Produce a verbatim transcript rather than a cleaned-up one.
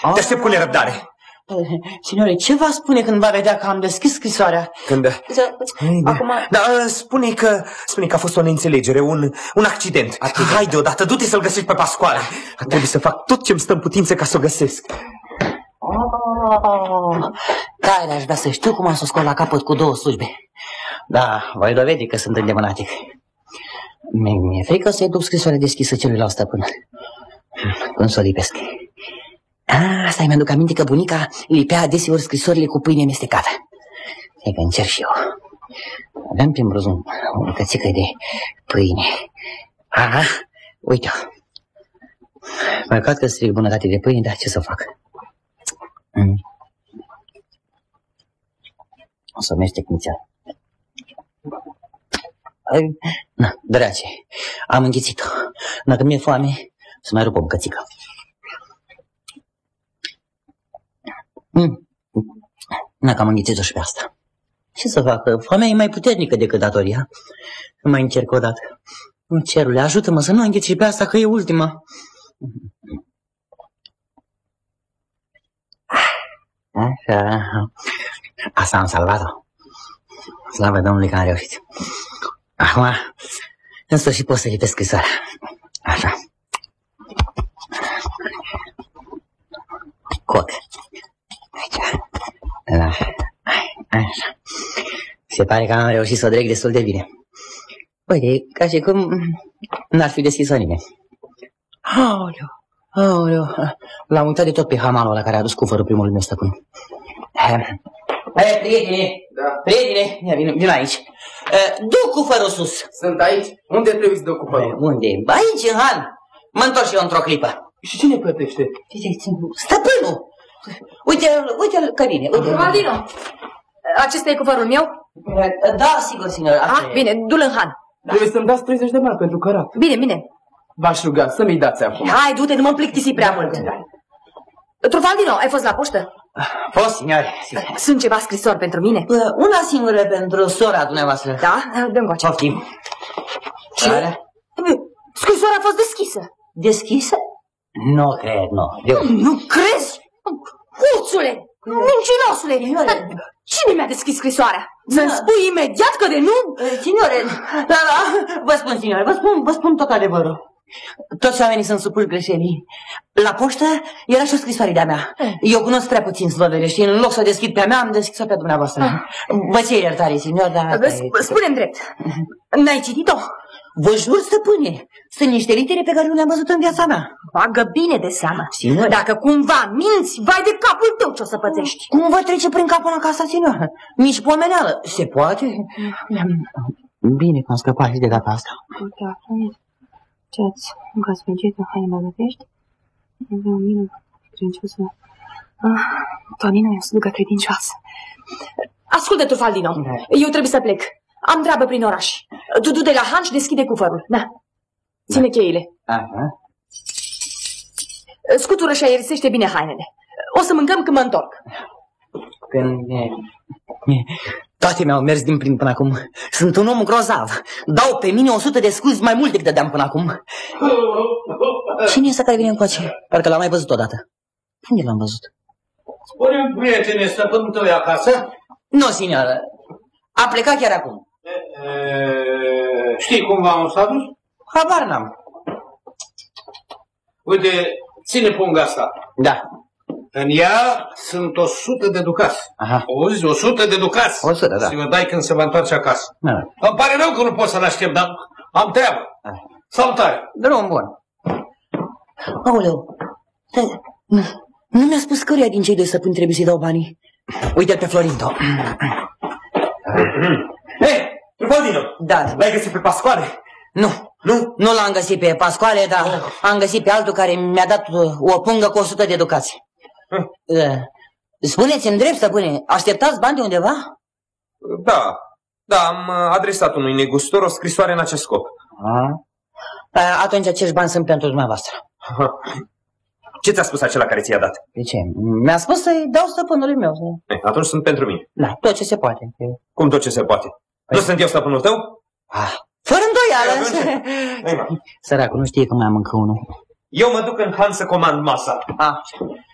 Te aștept cu nerăbdare. Signore, ce va spune când va vedea că am deschis scrisoarea? Când? Acum... Da, spune că, spune că a fost o neînțelegere, un, un accident. Atât. Haide odată, du-te să-l găsești pe Pascoale. Da. Trebuie să fac tot ce-mi stă în putință ca să o găsesc. Oh, tare aș vrea să știu cum am să o scot la capăt cu două slujbe. Da, voi dovedi că sunt îndemânatic. Mi-e frică să-i duc scrisoarea deschisă celuilalt stăpân. Cum să o lipesc? Ah, asta mi-aduc aminte că bunica lipea adeseori scrisorile cu pâine mestecată. Hai că încerc și eu. Aveam prin bruzun o bucățică de pâine. Aha, uite-o. Păcat că stric bunătate de pâine, dar ce să fac? Mm. O să mestec nițel. Na, dragi, am înghițit-o. Dacă mi-e foame, să mai rup o bucățică. Mm. Na, că am înghițit-o și pe asta. Ce să fac? Foamea e mai puternică decât datoria. Mai încerc o dată. Cerule, ajută-mă să nu înghiț și pe asta, că e ultima. Așa. Asta am salvat-o. Slavă Domnului că am reușit. Acum, în sfârșit pot să citesc scrisoarea. Așa. Coc. Aici. Da. Așa. Se pare că am reușit să o dreg destul de bine. Uite, ca și cum n-ar fi deschis-o nimeni. Aoleu, aoleu. L-am uitat de tot pe hamalul ăla care a adus cufărul primului meu stăpân. Hai, prietene, da. Prietene, ia, vin, vin aici. Uh, du cufărul sus. Sunt aici? Unde trebuie să dau cufărul? Unde? Aici, în han. Mă întorc și eu într-o clipă. Și cine plătește? Stăpânul. Uite-l, uite-l, Căline. Uite Valdino, acesta e cufărul meu? Da, sigur, signor. Ah, bine, du-l în han. Trebuie să-mi dați treizeci de bani pentru cărat. Bine, bine. V-aș ruga să mi-i dați acum. Hai, du-te, nu mă plictisi prea mult. Trufaldino, ai fost la poștă? Fost, signore. Sunt ceva scrisori pentru mine? Una singură pentru sora dumneavoastră. Da? Dă-mi coace. Poftim. Ce? Scrisoarea a fost deschisă. Deschisă? Nu cred, nu. Eu... Nu crezi? Huțule! Mincinosule! Cine mi-a deschis scrisoarea? Să-mi spui imediat că de nu? Signore, da, da, vă spun, signore, vă spun, vă spun tot adevărul. Toți oamenii sunt supuși greșelii. La poștă era și o scrisoare de-a mea. Eu cunosc prea puțin slăvele și în loc să o deschid pe-a mea, am deschis-o pe dumneavoastră. Vă cer iertare, signor, dar... Spune-mi drept, n-ai citit-o? Vă jur, stăpâne, sunt niște litere pe care nu le-am văzut în viața mea. Bagă bine de seamă. Signor? Dacă cumva minți, vai de capul tău ce o să pățești. Cum vă trece prin cap până acasă, signor? Nici pomeneală. Se poate? Bine că am scăpat și de data asta. Uite, aflați ce-ați încăsfăgit în haine băgătești? Avea o mină credincioasă. Ah, Tonino e o slugă credincioasă. Ascultă, Trufaldino, eu trebuie să plec. Am treabă prin oraș. Tu du-te la han și deschide cufărul. Da. Ține da. cheile. Aha. Scutură și aerisește bine hainele. O să mâncăm când mă întorc. Când... Toate mi-au mers din plin până acum. Sunt un om grozav. Dau pe mine o sută de scuzi mai mult decât dădeam până acum. Cine e ăsta care vine încoace? Parcă l-am mai văzut odată. Unde l-am văzut? Spune-mi, prietene, stăpânul tău e acasă? Nu, signoră. A plecat chiar acum. E, e, știi cumva unde s-a dus? Habar n-am. Uite, ține punga asta. Da. În ea sunt o sută de ducați. Aha. Auzi, o sută de ducați. O sută, da. Și vă dai când se va întoarce acasă. Da. Îmi pare rău că nu pot să-l aștept, dar am treabă. Da. Salutare. Drum bun. Aoleu. Nu, nu mi-a spus căruia din cei doi stăpâni trebuie să-i dau banii. Uite-l pe Florinto. Hei, Trufaldino! Da. L-ai găsit pe Pascoale? Nu, nu, nu l-am găsit pe Pascoale, dar oh. am găsit pe altul care mi-a dat o pungă cu o sută de ducați. Uh. Spuneți-mi drept, stăpâne, așteptați bani de undeva? Da, da, am adresat unui negustor o scrisoare în acest scop. Ah. Atunci acești bani sunt pentru dumneavoastră. Ce ți-a spus acela care ți-a dat? De ce? Mi-a spus să-i dau stăpânului meu. E, atunci sunt pentru mine. Da, tot ce se poate. Cum tot ce se poate? Păi... Nu sunt eu stăpânul tău? Ah, fără îndoială. Săracul nu știe că mai am încă unul. Eu mă duc în han să comand masa. Ah.